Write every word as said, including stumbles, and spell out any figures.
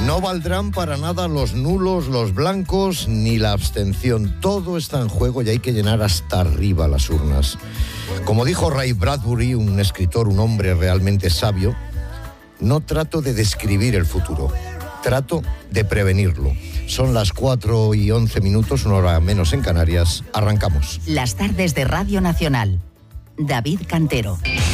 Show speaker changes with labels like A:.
A: No valdrán para nada los nulos, los blancos, ni la abstención. Todo está en juego y hay que llenar hasta arriba las urnas. Como dijo Ray Bradbury, un escritor, un hombre realmente sabio, no trato de describir el futuro, trato de prevenirlo. Son las cuatro y once minutos, una hora menos en Canarias. Arrancamos.
B: Las tardes de Radio Nacional. David Cantero.